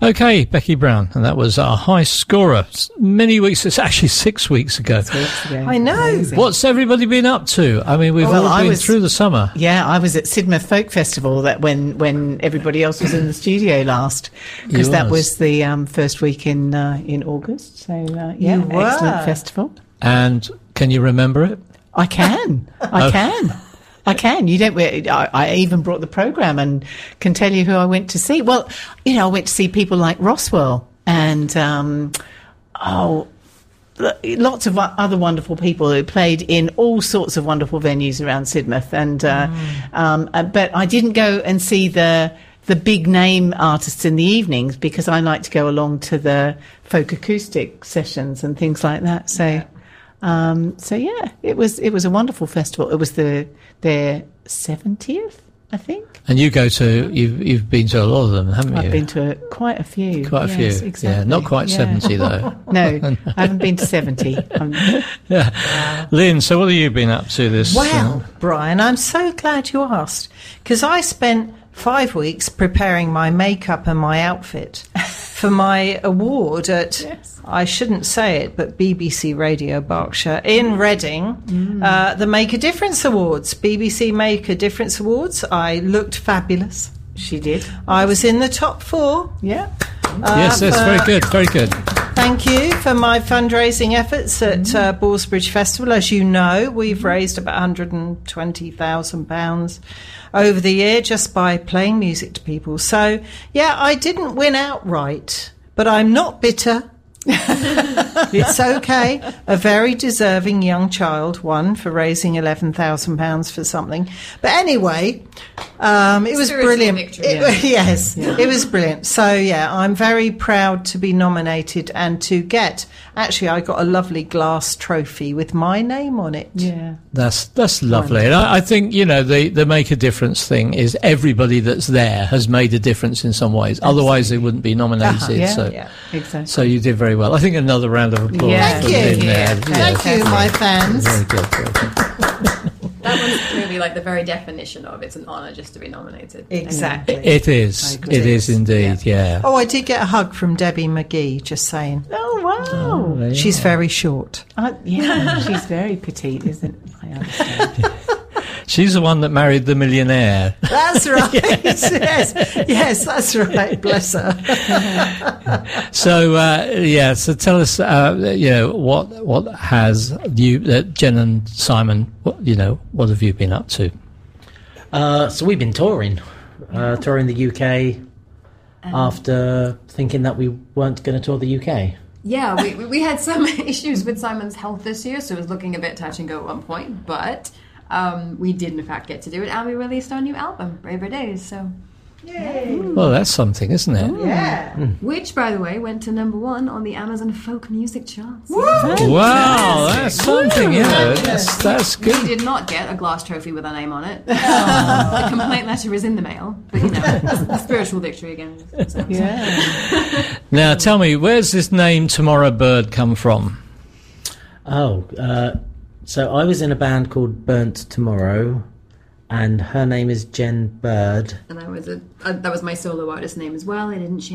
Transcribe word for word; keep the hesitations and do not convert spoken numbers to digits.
Okay, Becky Brown, and that was our high scorer many weeks, it's actually six weeks ago. Six weeks ago. I know. Amazing. What's everybody been up to? I mean, we've Well, all I been was- through the summer. Yeah, I was at Sidmouth Folk Festival that when, when everybody else was in the studio last, because You that was. was the um, first week in uh, in August. So uh, yeah, You were. excellent festival. And can you remember it? I can, I Oh. can, I can. You don't. I, I even brought the program and can tell you who I went to see. Well, you know, I went to see people like Roswell and um, oh. lots of other wonderful people who played in all sorts of wonderful venues around Sidmouth, and uh, mm. um, uh, but I didn't go and see the the big name artists in the evenings because I like to go along to the folk acoustic sessions and things like that. So, yeah. Um, so yeah, it was it was a wonderful festival. It was the their seventieth, I think. And you go to, you've you've been to a lot of them, haven't you? I've been to a, quite a few. Quite a yes, few. Exactly. Yeah, not quite yeah. seventy though. No, I haven't been to seventy. Um, yeah. Lynn, so what have you been up to this? Well, uh, Brian, I'm so glad you asked, because I spent five weeks preparing my makeup and my outfit for my award at, yes. I shouldn't say it, but B B C Radio Berkshire in Reading, mm. uh, the Make a Difference Awards, B B C Make a Difference Awards. I looked fabulous. She did. I was in the top four. Yeah. Uh, yes, yes, for, very good, very good. Thank you for my fundraising efforts at mm. uh, Ballsbridge Festival. As you know, we've raised about one hundred twenty thousand pounds over the year just by playing music to people. So, yeah, I didn't win outright, but I'm not bitter. It's okay. A very deserving young child won for raising eleven thousand pounds for something. But anyway, um, it was Spiritual brilliant. victory, It- yeah. yes, Yeah. it was brilliant. So, yeah, I'm very proud to be nominated and to get, actually, I got a lovely glass trophy with my name on it. Yeah. That's that's lovely. And I, I think, you know, the, the make a difference thing is everybody that's there has made a difference in some ways. Absolutely. Otherwise, they wouldn't be nominated. Uh-huh, yeah, so, Yeah. Exactly. so you did very well. I think another round of applause Yeah. for Thank you. Lynn there. Yeah. Thank you, my fans. Very good. Very good. That one's clearly like the very definition of it's an honour just to be nominated. Exactly. It is. I agree. It is indeed, yeah. Oh, I did get a hug from Debbie McGee, just saying. Oh, wow. Oh, there you She's are. very short. Uh, yeah, she's very petite, isn't I understand. She's the one that married the millionaire. That's right. yes. yes, that's right. Bless her. So, uh, yeah, so tell us, uh, you know, what what has you, uh, Jen and Simon, what, you know, what have you been up to? Uh, so we've been touring, uh, touring the U K Um, after thinking that we weren't going to tour the U K. Yeah, we, we we had some issues with Simon's health this year, so it was looking a bit touch and go at one point, but um, we did in fact get to do it, and we released our new album, Braver Days, so... Yay. Well, that's something, isn't it? Yeah. Which, by the way, went to number one on the Amazon folk music charts. Wow, that's something, you know, that's, that's We good. did not get a glass trophy with our name on it. The complaint letter is in the mail, but you know, spiritual victory again. So. Yeah. Now, tell me, where's this name Tomorrow Bird come from? Oh, uh, so I was in a band called Burnt Tomorrow, and her name is Jen Bird. And I was a, uh, that was my solo artist name as well. I didn't change.